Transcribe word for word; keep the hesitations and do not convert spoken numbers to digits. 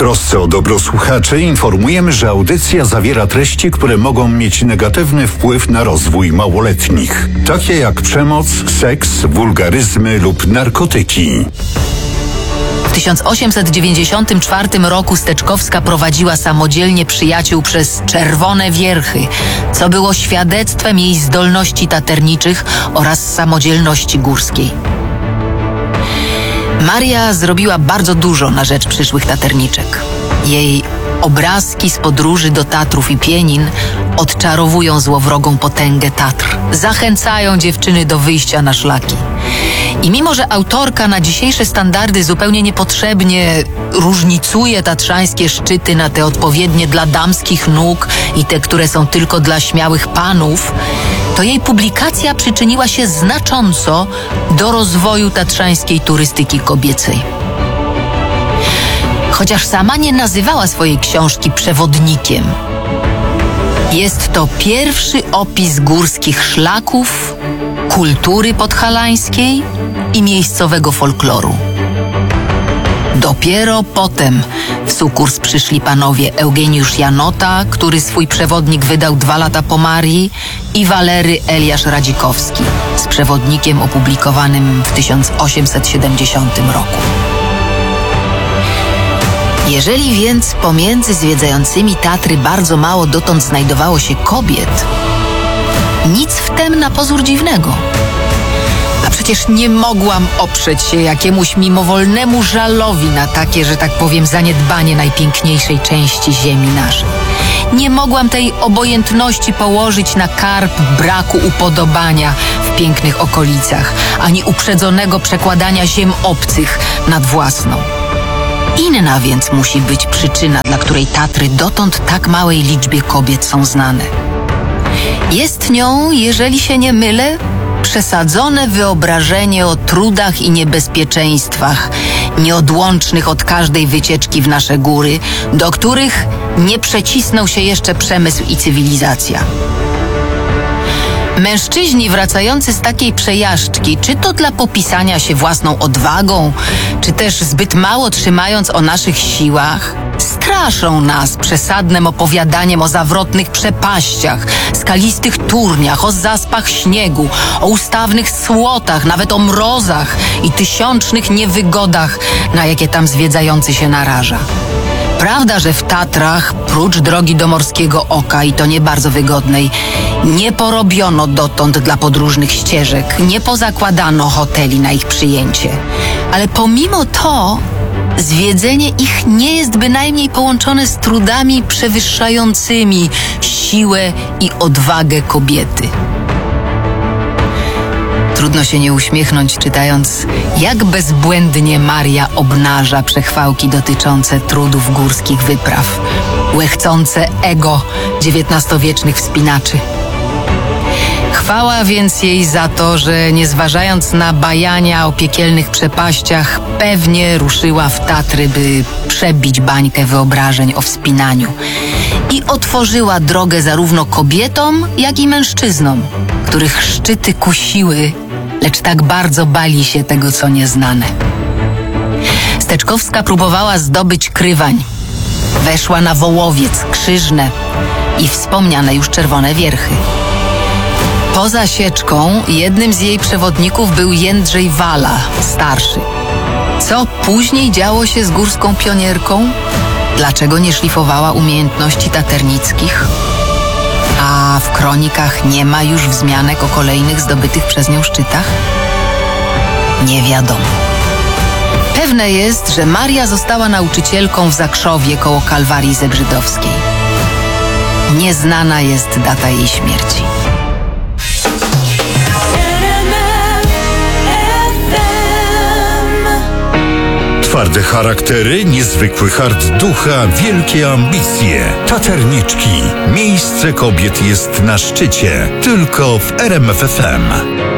trosce o dobro słuchaczy informujemy, że audycja zawiera treści, które mogą mieć negatywny wpływ na rozwój małoletnich, takie jak przemoc, seks, wulgaryzmy lub narkotyki. W tysiąc osiemset dziewięćdziesiątym czwartym roku Steczkowska prowadziła samodzielnie przyjaciół przez Czerwone Wierchy, co było świadectwem jej zdolności taterniczych oraz samodzielności górskiej. Maria zrobiła bardzo dużo na rzecz przyszłych taterniczek. Jej obrazki z podróży do Tatrów i Pienin odczarowują złowrogą potęgę Tatr, zachęcają dziewczyny do wyjścia na szlaki. I mimo że autorka na dzisiejsze standardy zupełnie niepotrzebnie różnicuje tatrzańskie szczyty na te odpowiednie dla damskich nóg i te, które są tylko dla śmiałych panów, to jej publikacja przyczyniła się znacząco do rozwoju tatrzańskiej turystyki kobiecej. Chociaż sama nie nazywała swojej książki przewodnikiem. Jest to pierwszy opis górskich szlaków, kultury podhalańskiej i miejscowego folkloru. Dopiero potem w sukurs przyszli panowie Eugeniusz Janota, który swój przewodnik wydał dwa lata po Marii, i Walery Eliasz Radzikowski z przewodnikiem opublikowanym w tysiąc osiemset siedemdziesiątym roku. Jeżeli więc pomiędzy zwiedzającymi Tatry bardzo mało dotąd znajdowało się kobiet, nic w tem na pozór dziwnego. A przecież nie mogłam oprzeć się jakiemuś mimowolnemu żalowi na takie, że tak powiem, zaniedbanie najpiękniejszej części ziemi naszej. Nie mogłam tej obojętności położyć na karb braku upodobania w pięknych okolicach, ani uprzedzonego przekładania ziem obcych nad własną. Inna więc musi być przyczyna, dla której Tatry dotąd tak małej liczbie kobiet są znane. Jest nią, jeżeli się nie mylę, przesadzone wyobrażenie o trudach i niebezpieczeństwach, nieodłącznych od każdej wycieczki w nasze góry, do których nie przecisnął się jeszcze przemysł i cywilizacja. Mężczyźni wracający z takiej przejażdżki, czy to dla popisania się własną odwagą, czy też zbyt mało trzymając o naszych siłach, straszą nas przesadnym opowiadaniem o zawrotnych przepaściach, skalistych turniach, o zaspach śniegu, o ustawnych słotach, nawet o mrozach i tysiącznych niewygodach, na jakie tam zwiedzający się naraża. Prawda, że w Tatrach, prócz drogi do Morskiego Oka, i to nie bardzo wygodnej, nie porobiono dotąd dla podróżnych ścieżek, nie pozakładano hoteli na ich przyjęcie. Ale pomimo to zwiedzenie ich nie jest bynajmniej połączone z trudami przewyższającymi siłę i odwagę kobiety. Trudno się nie uśmiechnąć, czytając, jak bezbłędnie Maria obnaża przechwałki dotyczące trudów górskich wypraw, łechcące ego dziewiętnastowiecznych wspinaczy. Chwała więc jej za to, że nie zważając na bajania o piekielnych przepaściach, pewnie ruszyła w Tatry, by przebić bańkę wyobrażeń o wspinaniu i otworzyła drogę zarówno kobietom, jak i mężczyznom, których szczyty kusiły, lecz tak bardzo bali się tego, co nieznane. Steczkowska próbowała zdobyć Krywań. Weszła na Wołowiec, Krzyżne i wspomniane już Czerwone Wierchy. Poza Sieczką jednym z jej przewodników był Jędrzej Wala, starszy. Co później działo się z górską pionierką? Dlaczego nie szlifowała umiejętności taternickich? A w kronikach nie ma już wzmianek o kolejnych zdobytych przez nią szczytach? Nie wiadomo. Pewne jest, że Maria została nauczycielką w Zakrzowie koło Kalwarii Zebrzydowskiej. Nieznana jest data jej śmierci. Twarde charaktery, niezwykły hart ducha, wielkie ambicje. Taterniczki. Miejsce kobiet jest na szczycie. Tylko w R M F F M.